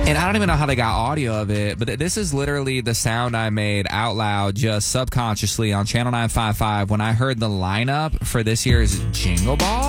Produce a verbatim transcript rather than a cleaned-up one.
And I don't even know how they got audio of it, but this is literally the sound I made out loud just subconsciously on Channel nine fifty-five when I heard the lineup for this year's Jingle Ball.